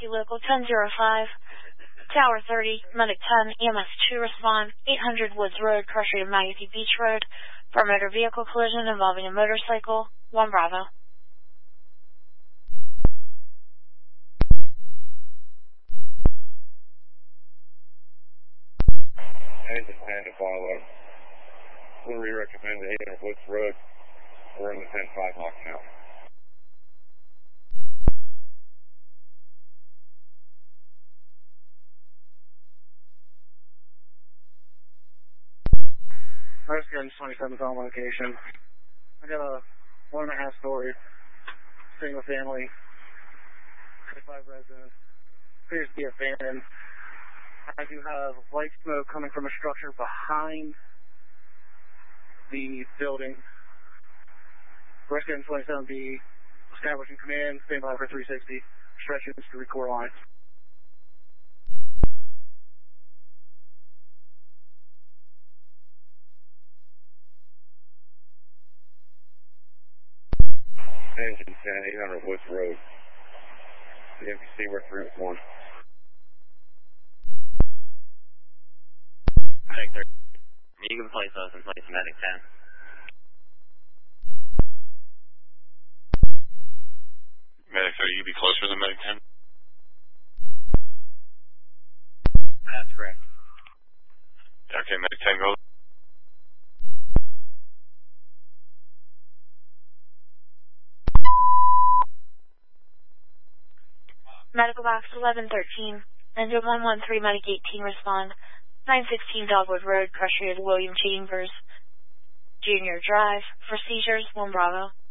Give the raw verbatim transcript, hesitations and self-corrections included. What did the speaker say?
Rescue Local ten oh five, Tower thirty, Medic ten, E M S two respond, eight hundred Woods Road, Crush Rate of Magazine Beach Road, for a motor vehicle collision involving a motorcycle, one Bravo. Engine ten to follow. We'll re-recommend the eight hundred Woods Road. We're in the ten five block now. Rescue Engine twenty-seven is on location. I got a one and a half story, single family, twenty-five residents, appears to be abandoned. I do have white smoke coming from a structure behind the building. Rescue Engine twenty-seven be establishing command, stand by for three sixty, stretching to record line. Engine ten, eight hundred Woods Road. The M P C, we're three with one. Medic thirty. You can place those in place, Medic ten. Medic thirty, you be closer than Medic ten? That's correct. Okay, Medic ten, go. Medical Box eleven thirteen, Engine one one three, Medic eighteen respond, nine sixteen Dogwood Road, Crush Rate of William Chambers Junior Drive, for seizures, one Bravo.